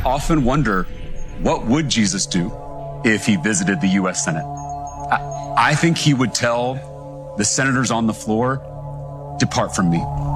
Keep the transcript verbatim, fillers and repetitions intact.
often wonder, what would Jesus do if he visited the U S Senate? I, I think he would tell the senators on the floor, depart from me.